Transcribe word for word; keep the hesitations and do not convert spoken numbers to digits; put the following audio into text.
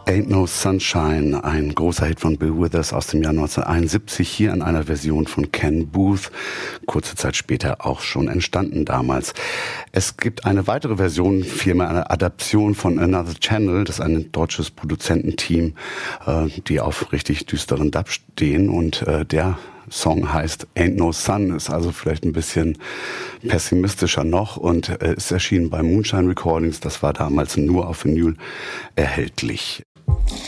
Ain't No Sunshine, ein großer Hit von Bill Withers aus dem Jahr neunzehnhunderteinundsiebzig, hier in einer Version von Ken Boothe, kurze Zeit später auch schon entstanden damals. Es gibt eine weitere Version, vielmehr eine Adaption von Another Channel, das ist ein deutsches Produzententeam, äh, die auf richtig düsteren Dub stehen, und äh, der Song heißt Ain't No Sun, ist also vielleicht ein bisschen pessimistischer noch und äh, ist erschienen bei Moonshine Recordings, das war damals nur auf Vinyl erhältlich.